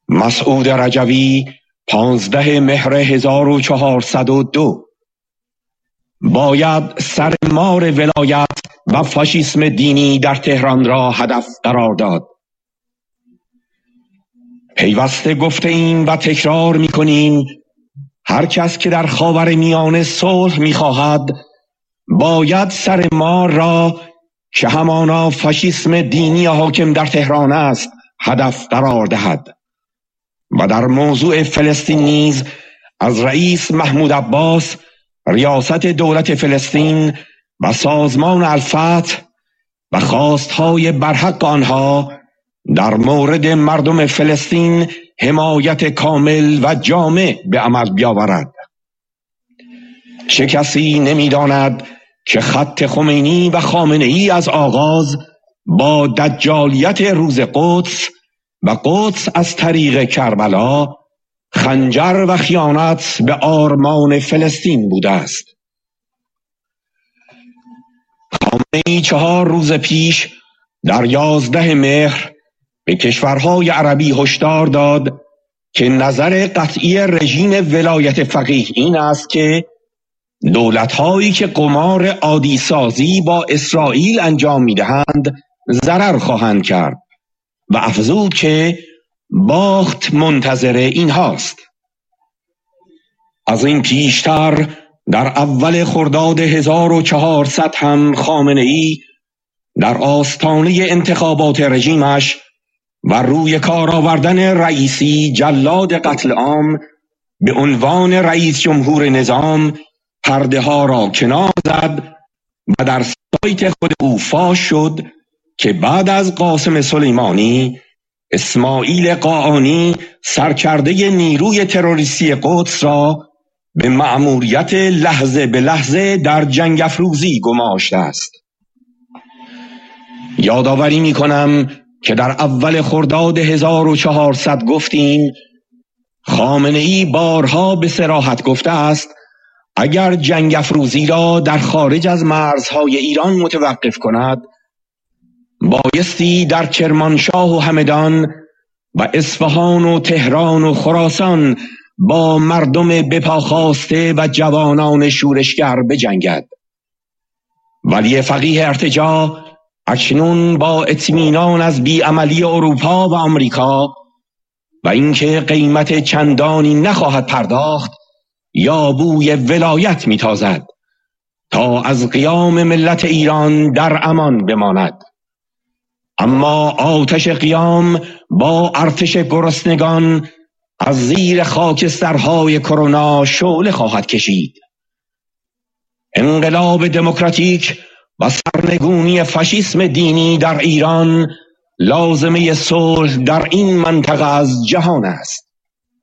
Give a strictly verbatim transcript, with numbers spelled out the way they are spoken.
مسعود رجوی، پانزده مهر هزار و چهارصد و دو. باید سر مار ولایت و فاشیسم دینی در تهران را هدف قرار داد. پیوسته گفته ایم و تکرار می کنیم هر کس که در خاورمیانه صلح می خواهد باید سر مار را که همانا فاشیسم دینی حاکم در تهران است هدف قرار دهد. و در موضوع فلسطین نیز از رئیس محمود عباس، ریاست دولت فلسطین و سازمان الفتح و خواستهای برحق آنها در مورد مردم فلسطین حمایت کامل و جامع به عمل بیاورد. چه کسی نمی‌داند که خط خمینی و خامنه‌ای از آغاز با دجالیت روز قدس و قدس از طریق کربلا خنجر و خیانت به آرمان فلسطین بوده است. خامنه‌ای چهار روز پیش در یازده مهر به کشورهای عربی هشدار داد که نظر قطعی رژیم ولایت فقیه این است که دولت‌هایی که قمار عادی سازی با اسرائیل انجام می‌دهند ضرر خواهند کرد و افزود که باخت منتظر اینهاست. از این پیشتر در اول خرداد هزار و چهارصد هم خامنه‌ای در آستانه انتخابات رژیمش و روی کار آوردن رئیسی جلاد قتل عام به عنوان رئیس جمهور نظام پرده ها را کنار زد و در سایت خود او فاش شد که بعد از قاسم سلیمانی، اسماعیل قاآنی سرکرده نیروی تروریستی قدس را به مأموریت لحظه به لحظه در جنگ افروزی گماشته است. یادآوری می کنم که در اول خرداد هزار و چهارصد گفتیم خامنه‌ای بارها به صراحت گفته است اگر جنگ افروزی را در خارج از مرزهای ایران متوقف کند بایستی در کرمانشاه و همدان و اصفهان و تهران و خراسان با مردم بپاخاسته و جوانان شورشگر بجنگد. ولی فقیه ارتجاع اکنون با اطمینان از بیعملی اروپا و آمریکا و اینکه قیمت چندانی نخواهد پرداخت یا بوی ولایت میتازد تا از قیام ملت ایران در امان بماند. اما آتش قیام با ارتش گرسنگان از زیر خاکسترهای کرونا شعله خواهد کشید. انقلاب دموکراتیک و سرنگونی فاشیسم دینی در ایران لازمه صلح در این منطقه از جهان است.